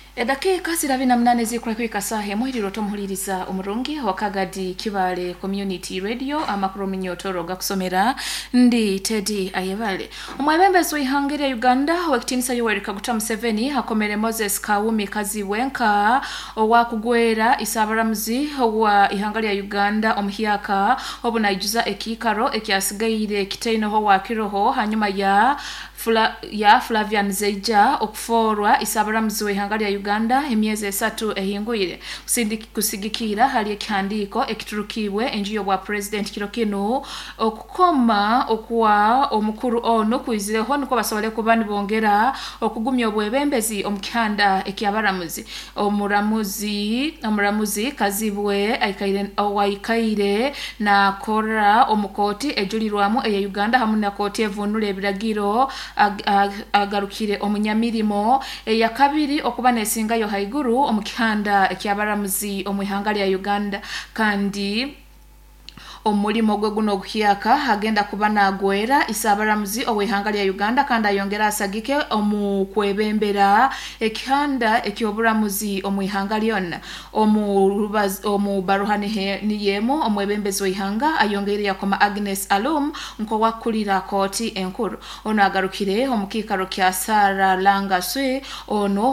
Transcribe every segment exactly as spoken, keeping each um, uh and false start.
Edakika zirabina mnane zikura kwikasahe muhiriro tomuhuliriza umurungi wa Kagadi Kibale Community Radio amakuru minyotoro gakusomera ndi Teddy Ayebale. Umwebembezo ihangire Uganda wakitinisa Yoweri Kaguta Museveni hakomere Moses Kawumi Kaziwenka owakugwera isabaramuzi wa ihangari ya Uganda omuhyaka obunayijuza ekikaro ekyasigaire kiteino ho wakiroho hanyuma ya Fula, ya Flavian Zeija okuforwa isabaramuzi wa ihangari ya Uganda emyezi esatu ehinguire kusigikira hali ekihandiko ekiturukibwe enjiyo bwa president Kirokino okukoma okuwa omukuru ono kuizireho niko basobole kubani bongera okugumya obwebembezi omukihanda ekyabaramuzi omuramuzi omuramuzi Kazibwe aikaire owaikaire na kora omukoti ejulirwamu eya Uganda hamuna koti evunule ebiragiro ag, ag, agarukire omunyamirimo eya kabiri okuba nesinga yo haiguru omukihanda ekyabaramuzi omwihangali ya Uganda kandi omulimo gwe guno okuhyaka agenda kuba nagwera isabaramuzi owehangali ya Uganda kandi ayongera asagike omukwebembera ekihanda ekyoburamuzi omwihangali yonna omurubaz omubaruhane niyemo omwebembezo ihanga ayongera yakoma Agnes Alum nko wakulira koti enkuru ono agarukire omukikaro kya Sara Langaswe ono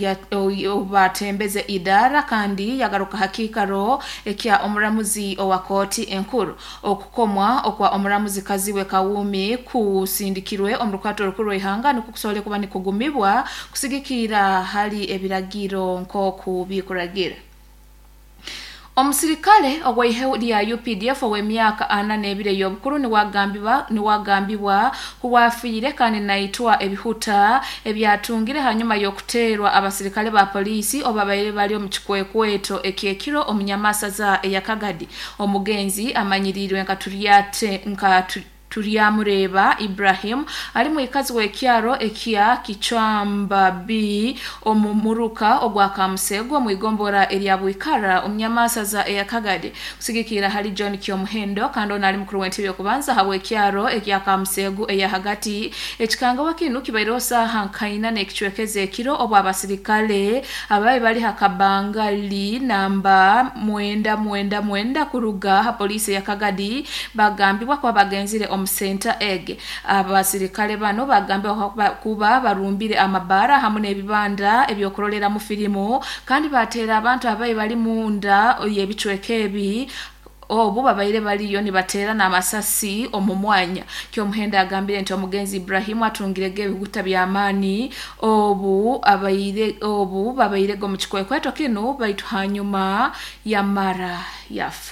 obatembeze idara kandi yagaruka hakikaro ekya omuramuzi owakoti enkuru okukomwa okwa omuramuzi Kaziwe Kawumi kusindikirwe omrukato rukuru ihanga nukusole kuba nikugumibwa kusigikira hali ebiragiro nko kubikuragira. Omusirikale ogwehudi ya U P D F owemyaka ana nebire yobukuru ni wagambiwa ni wagambiwa kuwafire kandi naitwa ebihuta ebyatungire hanyuma yokuterwa abasirikale ba polisi obabaire bali omukikwekwetto ekyekiro omunyamasa za yakagadi omugenzi amanyirirwe nkaturiate nkatu Turiamureba Ibrahim ali mu ikazi wekyaro ekya Kichamba B omumuruka ogwa Kamusego mu igombora erya Bwikara omnyamasa za Eyakagade kusigikira hali John Kyomuhendo kandi nali mukuru w'entebe kubanza hawe kyaro ekya Kamusego eya hagati ekikanga wakinu kibairosa hankaina nekichwekeze ekiro obwa abasirikale abaye bali hakabangali namba mwenda mwenda mwenda kuruga ha polisi ya Kagadi bagambibwa kwa bagenzire Center egg abasirikale bano bagambe kuba barumbire amabara hamune ebibanda ebyokorolera mu filimu kandi batera abantu abaye bali munda yebicwekebi obu babaire baliyo ni batera na masasi omumwanya Kyomuhenda agambire nti omugenzi Ibrahim atungirege ebiguta byamani obu abaire obu babaire go mu kikwekweto kino baitu hanyuma ya mara yafa.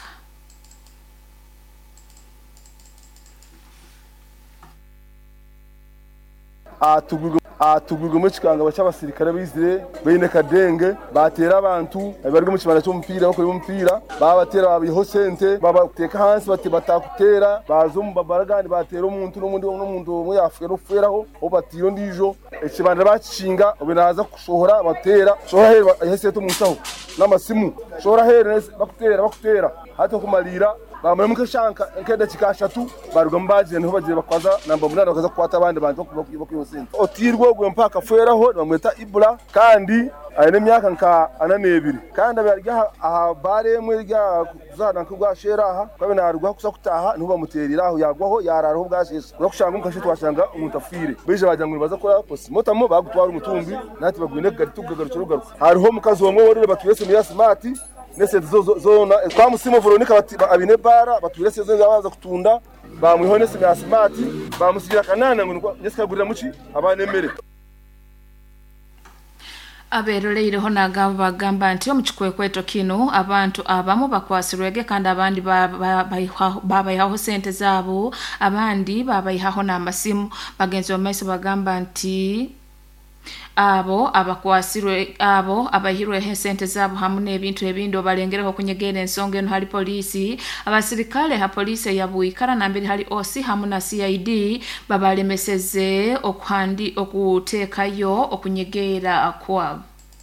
atugurwa atugurwa mu kikanga bacabasirikare bizire bene kadenge batera abantu bari mu kibanda cy'umupira bako y'umupira babatera babiho sente babateka hansi bati batakutera bazo mu babaragani batera umuntu n'umundi n'umuntu umwe yafike ruferaho obatiyo ndijo ekibanda bacishinga obenaza kusohora batera sohora he hese to munsaho n'amasimu sohora he bakutera bakutera hato kumalira bamwe mukashanka nkeda kikashatu barugambaje niho bagiye bakwaza namba munana bakaza kwata abandi bantu bakubaka yosente otirwo gwe mpaka feraho bamweta Ibra kandi ayine myaka nka ananebiri kandi abarya aha baremwe rya kuzana kugwa sheraha kwabe narugwa kusa kutaha niho bamuteriraho yagwaho yararaho bwashese bakushanga mukashe twashanga umuntu afire beje bajya baza kora posi motamo bagutwara umutumbi nati bagwine gari tugagarukira rugaruka hariho mukazi wamwe worere batwese muri smart nese zo zona kwa musimo Veronica abine bara batwese zo zabaza kutunda bamwiho nese ya smart bamusigira kanana ngo nyesikagurira muki abanemere aberolere honaga bagamba nti omukikwekweto kino abantu abamu bakwasirwege kandi abandi babayihaho sente zabo abandi babayihaho n'amasimu bagenzi bamaiso bagamba nti abo abakwasirwe abo abahirwe hesente zabo hamune ebintu ebindo balengereho kunyegera ensonga eno hali polisi abasirikale ha polisi ya Bwikara nambiri hali O C hamuna C I D babalemeseze okuhandi okutekayo okunyegera kwabo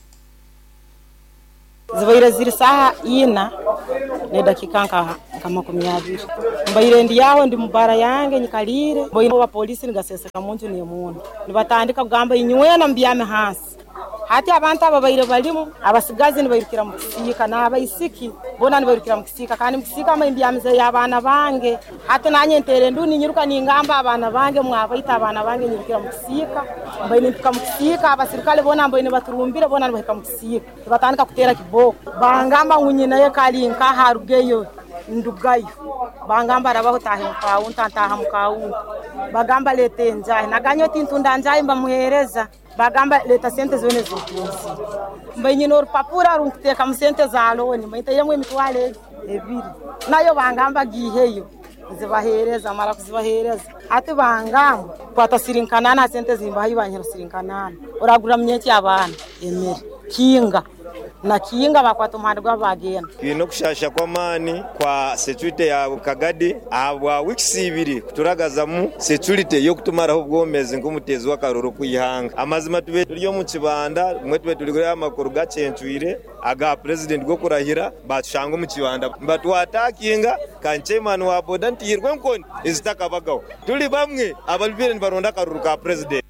zibaire ziri saha ina ne dakika nka kama kumyabiri mbaire ndi yaho ndi mubara yange nyikalire boino wa polisi ngaseseka muntu ni muntu nibatandika kugamba inywena mbyame hasi hati abantu ababaire balimu abasigazi nibairukira mu kisika n'abaisiki bona nibairukira mu kisika kandi mu kisika mayimbyamize y'abana bange hati nanye ntere nduni nyiruka ningamba abana bange mwabaita abana bange nyirukira mu kisika mbaine mpika mu kisika abasirikale bona mbaine baturumbire bona nibahika mu kisika batandika kutera kiboko bangamba ngunyina ye kali nka harugeyo ndugayo bangamba rabaho tahe mkawu ntantaha mkawu bagamba lete njahe naganyo tintunda njahe mbamuhereza bagamba leta sente zone zokusi mbaine no papura runkuteka mu sente za loni mbaite yemwe mitwale ebiri nayo bangamba giheyo zibahereza mara kuzibahereza ati bangamba kwata sirinkanana sente zimbaho banyero sirinkanana uragura myeki abana emere kinga na kinga bakwata umuhanda gw'abagenda bino kushasha kwa mani kwa security ya Kagadi abwa weeks ibiri kuturagaza mu security yo kutumaraho ubwomezi ng'umutezi w'akaroro kuyihanga amazima tube turiyo mu kibanda mwe tube turi kuri amakuru gacencuire aga president go kurahira bashanga mu kibanda batwatakinga kanchemani wa boda ntiyirwe nkoni izitaka bagaho turi bamwe abalibire baronda karuru ka president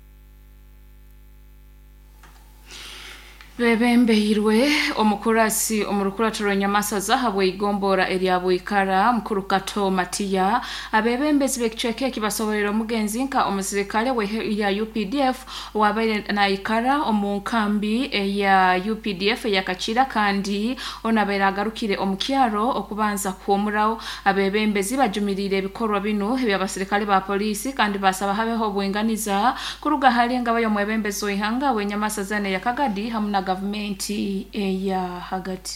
Bebembeyirwe omukurasi omurukuratoro Nyamasaza habwe igombora eriabo ikara mukuru Kato Matia abebembezi bekicweke kibasoborero mugenzi nka omusirikale we ya U P D F wabaire na ikara omunkambi ya U P D F ya Kachira kandi onabera agarukire omukyaro okubanza kuomurawo abebembezi bajumirire ebikorwa bino by'abasirikale ba polisi kandi basaba habeho bwenganiza kuruga halenga bayo mwebembezo ihanga we Nyamasaza ne ya Kagadi hamuna government ya hagati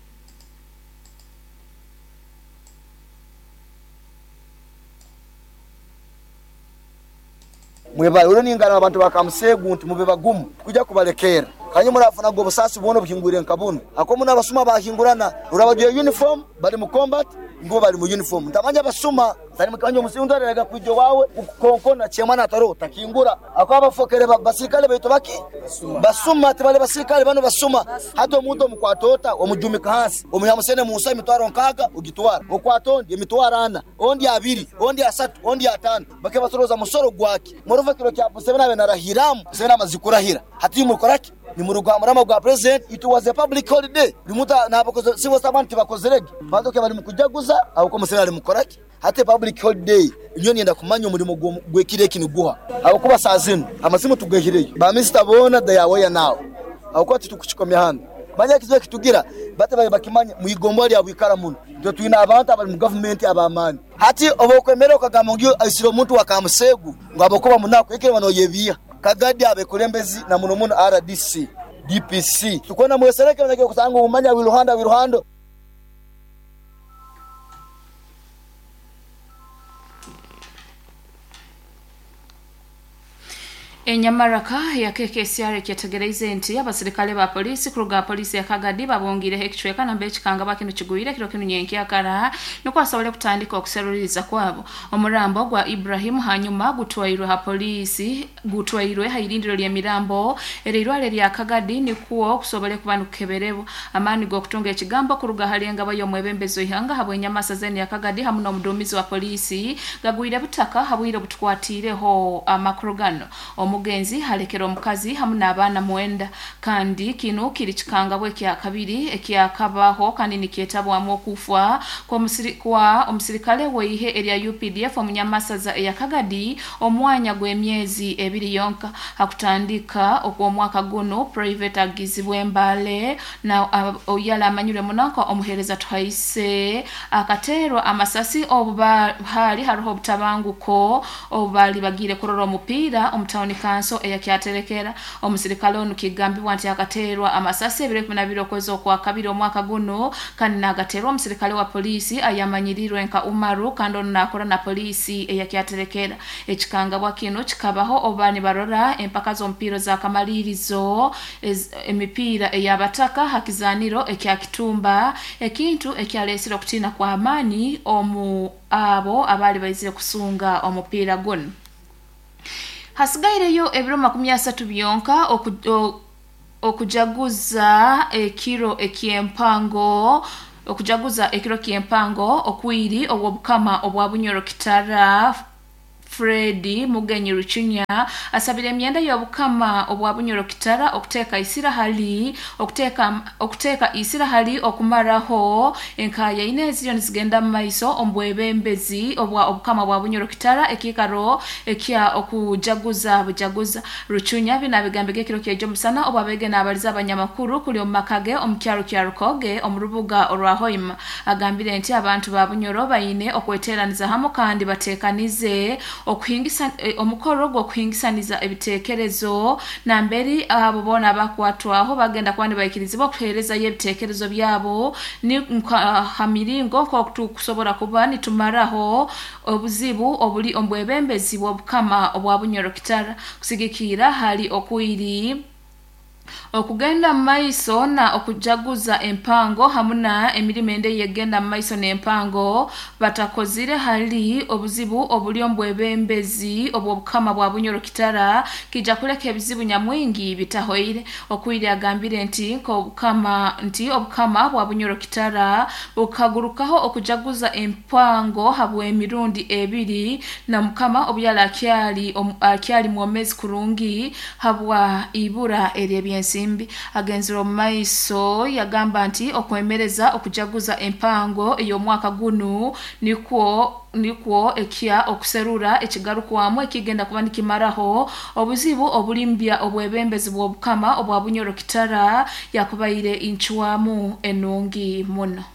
mweba uro ningana abantu bakamusegu nti mube bagumu kujya kubalekera kanye murafuna go busasi bono bukingurire nkabunu ako muna basuma bahingurana urabagiye uniform bari mu combat ngo bari mu uniform ndamanya basuma zari mukanje musindoreraga kujyo wawe ukonkona chemana ataro takingura ako abafokere basirikale beto baki basuma tibale basirikale bano basuma hato muto mukwatota omujumika hasi omuyamusene musa imitwaro nkaga ugitwara okwatonde imitwarana ondi abiri ondi asatu ondi atanu bake basoroza musoro gwaki muruva kiro kya musebena bena rahiramu sebena mazikurahira hati mukoraki ni murugwa murama gwa president it was a public holiday limuta nabakoze sibo sabantu bakozerege badoke bali mukujaguza aho musebena ali mukoraki hati public holiday nyoni enda kumanya umurimo gwekire kinu guha aho kuba sazino amasimu tugehireye ba mister bona da yawe ya nawo aho kwati tukuchikomya hano banya kizwe kitugira bate baye bakimanya muyigombori ya bwikara muno ndo twina abantu abali mu government abamani hati obokwemera okagamongyo ayisiro muntu wakamusegu ngabo kuba munako ekere bano yebiya Kagadi abekulembezi na muno muno R D C D P C tukona mwesereke banake kusanga umanya wiruhanda wiruhando Enyamaraka ya K K C R kyetegereze nti abasirikale ba polisi kuruga polisi ya Kagadi babongire hekicweka na mbechikanga bakino kiguire kiro kinu nyenki akara nuko asabale kutandika okuseruriza kwabo omurambo gwa Ibrahim hanyuma gutwairwe ha polisi gutwairwe ha irindiro lya mirambo erirwale lya Kagadi nikuo kusobole kubanu keberebo amani go kutunga ekigambo kuruga halenga bayo mwebembezo ihanga habwe Nyamasaza ya Kagadi hamuno mudumizi wa polisi gagwire butaka habwire butwatireho amakurugano mugenzi halekero mukazi hamuna abana mwenda kandi kino kiri kikanga bwe kya kabiri ekya kabaho kandi nikiyetabwa mu kufwa kwa musiri kwa omusirikale weihe area U P D F omunyamasaza ya Kagadi omwanya gwe myezi ebiri yonka hakutandika okwo mwaka guno private agizibwe mbale na oyala amanyure munako omuhereza twaise akaterwa amasasi obuba hali haruho butabanguko obali bagire kororo omupira omutawuni kanso eyakyaterekera omusirikale onu kigambibwa nti akaterwa amasasi ebire kumina birokozo kwa kabiri omwaka guno kandi nagaterwa omusirikale wa polisi ayamanyirirwe nka Umaru kandi onu nakora na polisi eyakyaterekera ekikangabwa kino kikabaho obani barora empaka zompiro za kamalirizo emipira eyabataka hakizaniro ekyakitumba ekintu ekyalesira kutina kwa amani omu abo abali bayizire kusunga omupira guno hasigaire yo ebiro makumi asatu byonka okujaguza ekiro ekyempango okujaguza ekiro kyempango okwiri obwobukama obwabunyoro kitara Freddy Mugenyi Ruchinya asabire emyenda y'obukama obwa Bunyoro Kitara okuteka isira hali okuteka okuteka isira hali okumaraho enkaya inezi yon zigenda maiso ombwebembezi obwa obukama bwa Bunyoro Kitara ekikaro ekya okujaguza bujaguza Ruchinya binabigambege kiro kyejo musana obabege nabaliza abanyamakuru kuli omakage omukyaro kya Rukoge omurubuga olwahoima agambire nti abantu ba Bunyoro bayine okweteraniza hamo kandi batekanize okuhingisa omukoro gwo kuhingisaniza ebitekerezo namberi abo bona bakwatwa aho bagenda kwandi bayikirizibwa kuhereza yebitekerezo byabo ni hamiringo ko kusobora kuba nitumaraho obuzibu obuli ombwebembezi bw'obukama obwa Bunyoro Kitara kusigikira hali okuiri okugenda maiso na okujaguza empango hamuna emirimende yegenda maiso n'empango batakozire hali obuzibu obuli ombwebembezi obw'obukama bwa Bunyoro Kitara kija kuleka ebizibu nyamwingi bitahoire okuiri agambire nti ko obukama nti obukama bwa Bunyoro Kitara bukagurukaho okujaguza empango habwe emirundi ebiri na mukama obyala akyali akyali mu mezi kurungi habwa ibura erebye ensimbi agenzero maiso yagamba nti okwemereza okujaguza empango eyo mwaka gunu nikwo nikwo ekya okuserura ekigarukwamu ekigenda kuba nikimaraho obuzibu obulimbya obwebembezi bw'obukama obwa Bunyoro Kitara yakubaire inchwamu enungi muno.